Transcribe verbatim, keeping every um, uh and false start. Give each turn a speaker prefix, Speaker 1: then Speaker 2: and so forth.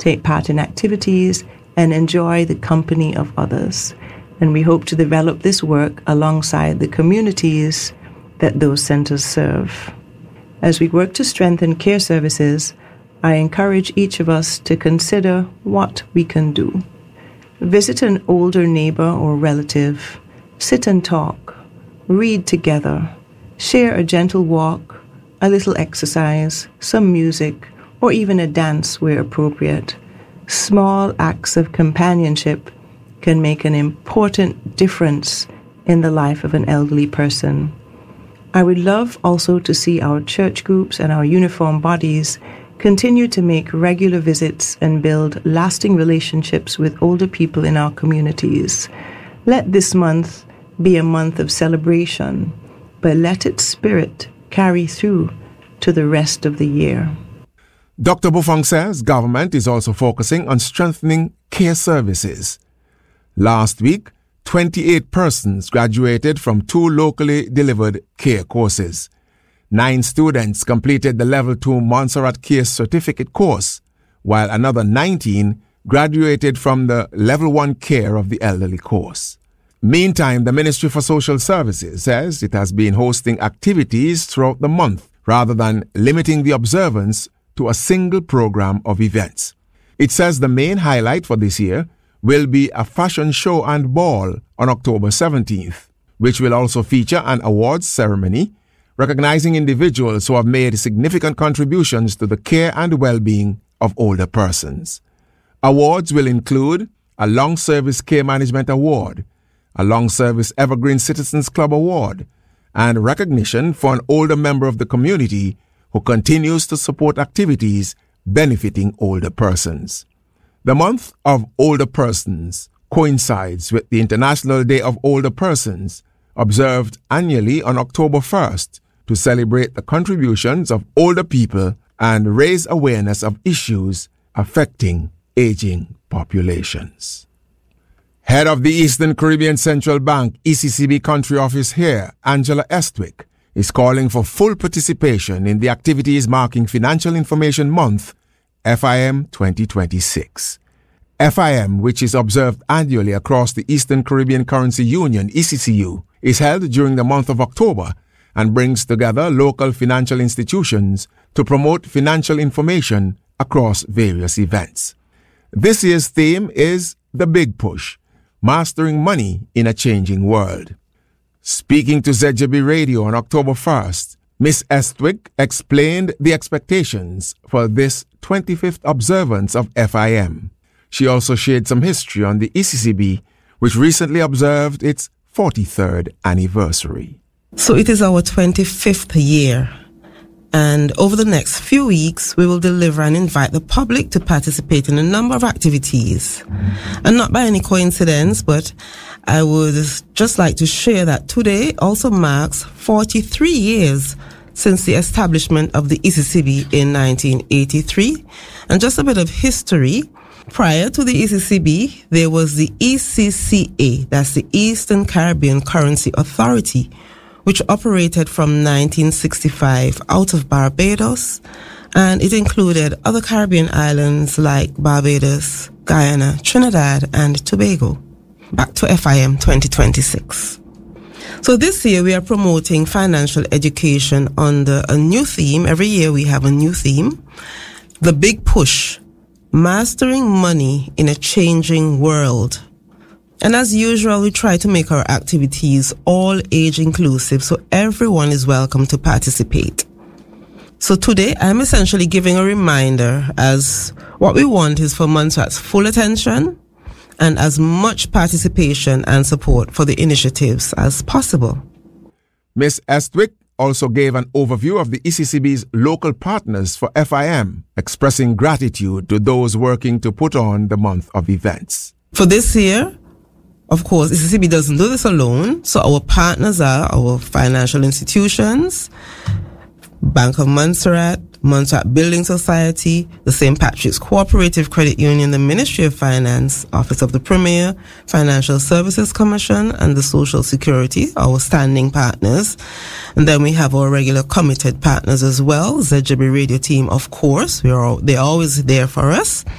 Speaker 1: take part in activities, and enjoy the company of others. And we hope to develop this work alongside the communities that those centers serve. As we work to strengthen care services, I encourage each of us to consider what we can do. Visit an older neighbor or relative, sit and talk, read together, share a gentle walk, a little exercise, some music, or even a dance where appropriate. Small acts of companionship can make an important difference in the life of an elderly person. I would love also to see our church groups and our uniform bodies continue to make regular visits and build lasting relationships with older people in our communities. Let this month be a month of celebration, but let its spirit carry through to the rest of the year.
Speaker 2: Doctor Buffong says government is also focusing on strengthening care services. Last week, twenty-eight persons graduated from two locally delivered care courses. Nine students completed the Level two Montserrat Care Certificate course, while another nineteen graduated from the Level one Care of the Elderly course. Meantime, the Ministry for Social Services says it has been hosting activities throughout the month rather than limiting the observance to a single program of events. It says the main highlight for this year will be a fashion show and ball on October seventeenth, which will also feature an awards ceremony recognizing individuals who have made significant contributions to the care and well-being of older persons. Awards will include a Long Service Care Management Award, a Long Service Evergreen Citizens Club Award, and recognition for an older member of the community who continues to support activities benefiting older persons. The month of older persons coincides with the International Day of Older Persons, observed annually on October first, to celebrate the contributions of older people and raise awareness of issues affecting aging populations. Head of the Eastern Caribbean Central Bank E C C B Country Office here, Angela Estwick, is calling for full participation in the activities marking Financial Information Month, F I M twenty twenty-six. F I M, which is observed annually across the Eastern Caribbean Currency Union, E C C U, is held during the month of October and brings together local financial institutions to promote financial information across various events. This year's theme is The Big Push, Mastering Money in a Changing World. Speaking to Z J B Radio on October first, Miz Estwick explained the expectations for this twenty-fifth observance of F I M. She also shared some history on the E C C B, which recently observed its forty-third anniversary.
Speaker 3: So it is our twenty-fifth year, and over the next few weeks we will deliver and invite the public to participate in a number of activities. And not by any coincidence, but I would just like to share that today also marks forty-three years since the establishment of the E C C B in nineteen eighty-three. And just a bit of history. Prior to the E C C B, there was the E C C A, that's the Eastern Caribbean Currency Authority, which operated from nineteen sixty-five out of Barbados, and it included other Caribbean islands like Barbados, Guyana, Trinidad, and Tobago. Back to F I M twenty twenty-six. So this year we are promoting financial education under a new theme. Every year we have a new theme. The Big Push, Mastering Money in a Changing World. And as usual, we try to make our activities all age inclusive, so everyone is welcome to participate. So today, I'm essentially giving a reminder, as what we want is for Montserrat's full attention and as much participation and support for the initiatives as possible.
Speaker 2: Miz Estwick also gave an overview of the E C C B's local partners for F I M, expressing gratitude to those working to put on the month of events.
Speaker 3: For this year, of course, E C C B doesn't do this alone, so our partners are our financial institutions, Bank of Montserrat, Montserrat Building Society, the Saint Patrick's Cooperative Credit Union, the Ministry of Finance, Office of the Premier, Financial Services Commission, and the Social Security, our standing partners. And then we have our regular committed partners as well, Z J B Radio team, of course. We are all, they're always there for us.